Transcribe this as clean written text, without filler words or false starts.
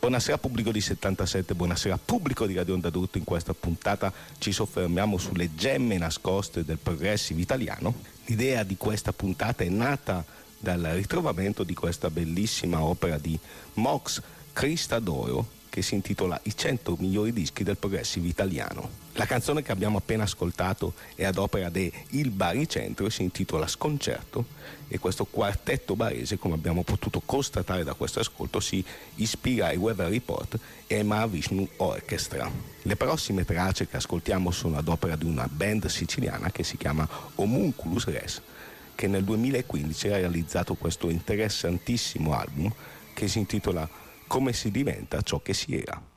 Buonasera pubblico di 77, buonasera pubblico di Radio Onda d'Urto. In questa puntata ci soffermiamo sulle gemme nascoste del progressive italiano. L'idea di questa puntata è nata dal ritrovamento di questa bellissima opera di Mox Crista d'Oro che si intitola I 100 migliori dischi del progressive italiano. La canzone che abbiamo appena ascoltato è ad opera de Il Baricentro e si intitola Sconcerto, e questo quartetto barese, come abbiamo potuto constatare da questo ascolto, si ispira ai Weather Report e ai Mahavishnu Orchestra. Le prossime tracce che ascoltiamo sono ad opera di una band siciliana che si chiama Homunculus Res, che nel 2015 ha realizzato questo interessantissimo album che si intitola Come si diventa ciò che si era.